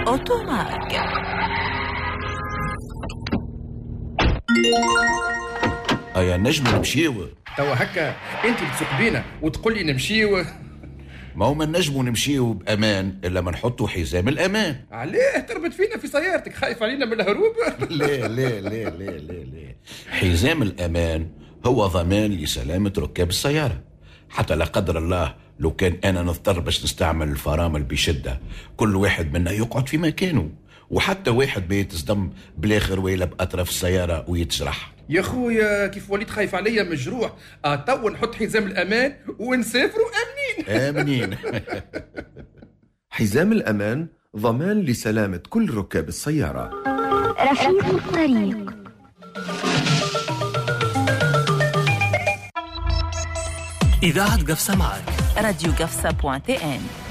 أوتوماك. أيا نجم نمشيو توا هكا انت بتسوق بينا وتقول لي نمشيو؟ ما هو ما نجمو نمشيو بأمان إلا ما نحطوا حزام الأمان. عليه تربط فينا في سيارتك؟ خايف علينا من الهروب؟ لا لا لا لا لا لا، حزام الأمان هو ضمان لسلامة ركاب السيارة. حتى لا قدر الله لو كان أنا نضطر باش نستعمل الفرامل بشدة، كل واحد منا يقعد في مكانه، وحتى واحد بيتصدم بالاخر ويلا بأطراف السيارة ويتجرح. يا خويا كيف وليت خايف عليا مجروح. توا نحط حزام الأمان ونسافروا آمنين. آمنين. حزام الأمان ضمان لسلامة كل ركاب السيارة. رفيق الطريق. إذاعة قفصة معك. راديو قفصة.tn.